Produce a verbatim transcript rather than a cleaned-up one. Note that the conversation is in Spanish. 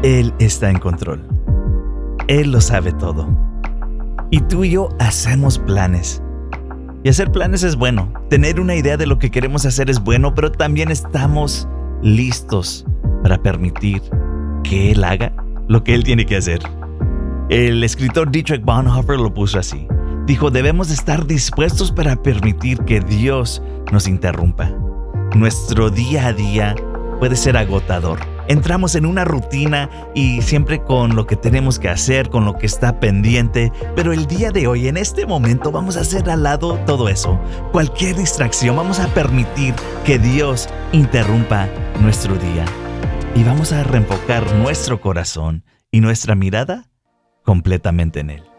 Él está en control. Él lo sabe todo. Y tú y yo hacemos planes. Y hacer planes es bueno. Tener una idea de lo que queremos hacer es bueno, pero también estamos listos para permitir que Él haga lo que Él tiene que hacer. El escritor Dietrich Bonhoeffer lo puso así. Dijo, debemos estar dispuestos para permitir que Dios nos interrumpa. Nuestro día a día puede ser agotador. Entramos en una rutina y siempre con lo que tenemos que hacer, con lo que está pendiente. Pero el día de hoy, en este momento, vamos a hacer al lado todo eso. Cualquier distracción, vamos a permitir que Dios interrumpa nuestro día. Y vamos a reenfocar nuestro corazón y nuestra mirada completamente en Él.